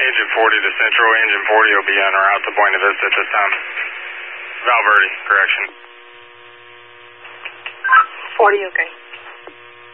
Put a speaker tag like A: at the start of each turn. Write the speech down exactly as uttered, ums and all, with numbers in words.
A: Agent forty to Central. Agent forty will be en route to Buena Vista at this time. Valverde, correction.
B: forty, okay.